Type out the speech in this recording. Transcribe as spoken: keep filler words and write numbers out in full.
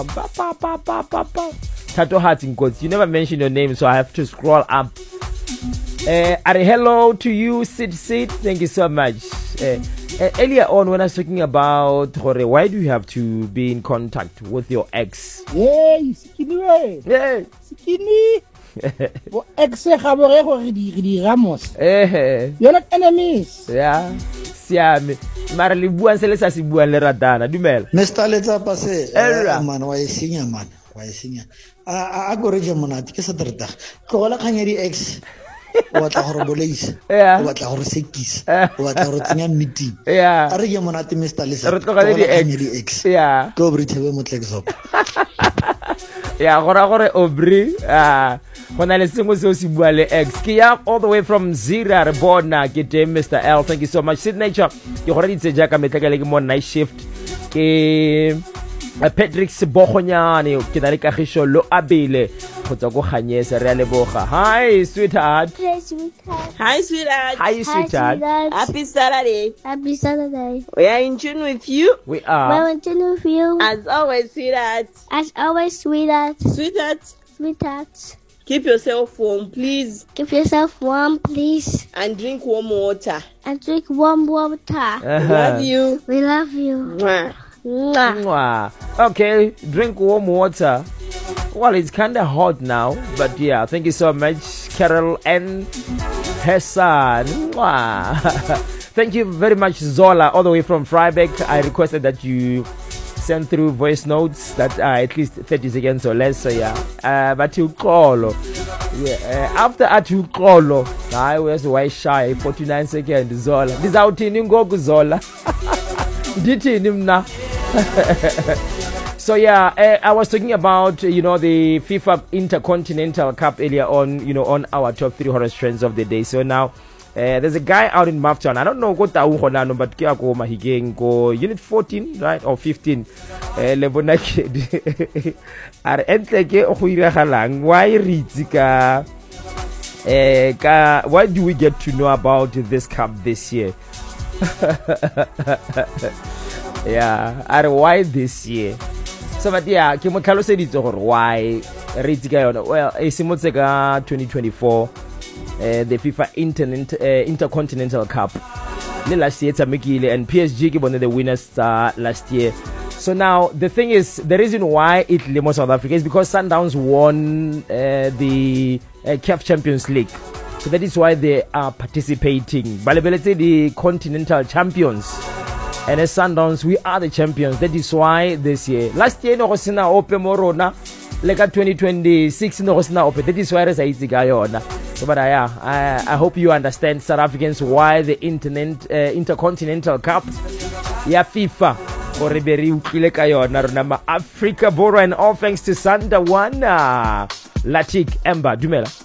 Tato Hatinkots, you never mentioned your name, so I have to scroll up. Uh, are hello to you, Sid Sid. Thank you so much. Uh, uh, earlier on, when I was talking about Hore, why do you have to be in contact with your ex? Yay, skinny way. Yeah. Skinny. Ex Ramos. Eh. You're not enemies. Yeah. Siame. Mara li buan se le sa si buan le ratana. Dumela. Mister Letsa Pase. Era. Man, wa isinya man. Wa isinya. A a go reja monati ke sa terta. Tlola khanyedi ex. Wa tla go bolisa. Yeah. Wa tla go sekisa. Wa tla go tsenya meeting. Yeah. A re ya monati Mister Letsa. Re tloga di ex. Yeah. Go brithebe motlekso. Yeah, gora gore Obri. Ah. When I listen to Sibuale X, Kia all the way from Zira Rebona, get Mister L. Thank you so much. Sid Nature, you already said Jack, I'm taking more night shift. Ke Patrick Sebohonyani, Kinarika Hisho, Lo Abile, Kotoko Hanyes, Realeboha. Hi, sweetheart. Hi, sweetheart. Hi, sweetheart. Hi, sweetheart. Happy Saturday. Happy Saturday. We are in tune with you. We are. We're in tune with you. As always, sweetheart. As always, sweetheart. Sweetheart. Sweetheart. Keep yourself warm, please. Keep yourself warm, please. And drink warm water. And drink warm water. Uh-huh. Love you. We love you. Mwah. Mwah. Okay, drink warm water. Well, it's kind of hot now, but yeah, thank you so much, Carol and her son. Mwah. Thank you very much, Zola, all the way from Freiburg. I requested that you send through voice notes that are at least thirty seconds or less. So yeah, uh, but you call. Yeah, uh, after at you call, I was way shy. forty-nine seconds, Zola. This out in go Zola. Did him now. So yeah, uh, I was talking about, you know, the FIFA Intercontinental Cup earlier on, you know, on our top three horror trends of the day. So now, Uh, there's a guy out in Maftown. I don't know what I want, but kia go mahigeng go unit fourteen, right, or fifteen. Eh, lebona kid. Are entleke o go iragalang. Why ritzika? Eh, ka. Why do we get to know about this cup this year? Yeah. Are why this year? So, but yeah, ke mo tlhalosedietse gore why ritzika yona. Well, e simotse ka twenty twenty-four. Uh, the FIFA Internet, uh, Intercontinental Cup. Last year, and P S G won the winners uh, last year. So now the thing is, the reason why it limos South Africa is because Sundowns won uh, the uh, C A F Champions League. So that is why they are participating. Balibelete the Continental Champions. And as Sundowns, we are the champions. That is why this year. Last year, no was na open morona. Like at twenty twenty-six, no was na open. That is why I say So, but uh, yeah, I, I hope you understand, South Africans, why the internet, uh, Intercontinental Cup, yeah, FIFA, or Reberi Ukile Kayona, Runama, Africa, Boro, and all thanks to Sandawana, Latik, Emba, Dumela.